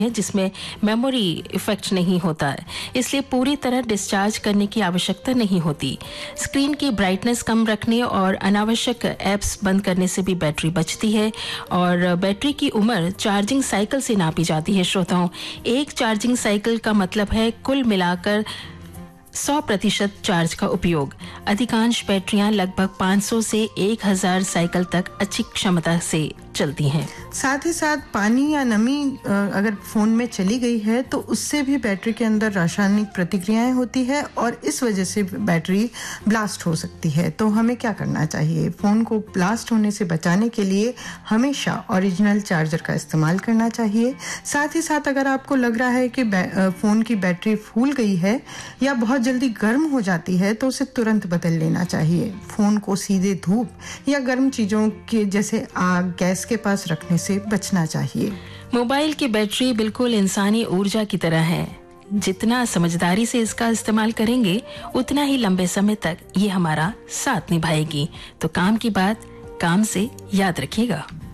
है जिसमें memory effect नहीं होता है, इसलिए पूरी तरह डिस्चार्ज करने की आवश्यकता नहीं होती। स्क्रीन की ब्राइटनेस कम रखने और अनावश्यक ऐप्स बंद करने से भी बैटरी बचती है। और बैटरी की उम्र चार्जिंग साइकिल से नापी जाती है। श्रोताओं, एक चार्जिंग साइकिल का मतलब है कुल मिलाकर 100% चार्ज का उपयोग। अधिकांश बैटरियां लगभग 500 से 1000 साइकिल तक अच्छी क्षमता से चलती हैं। साथ ही साथ पानी या नमी अगर फोन में चली गई है तो उससे भी बैटरी के अंदर रासायनिक प्रतिक्रियाएं होती है और इस वजह से बैटरी ब्लास्ट हो सकती है। तो हमें क्या करना चाहिए? फोन को ब्लास्ट होने से बचाने के लिए हमेशा ओरिजिनल चार्जर का इस्तेमाल करना चाहिए। साथ ही साथ अगर आपको लग रहा है कि फोन की बैटरी फूल गई है या बहुत जल्दी गर्म हो जाती है तो उसे तुरंत बदल लेना चाहिए। फोन को सीधे धूप या गर्म चीजों के जैसे आग, गैस के पास रखने से बचना चाहिए। मोबाइल की बैटरी बिल्कुल इंसानी ऊर्जा की तरह है। जितना समझदारी से इसका इस्तेमाल करेंगे उतना ही लंबे समय तक ये हमारा साथ निभाएगी। तो काम की बात काम से याद रखिएगा।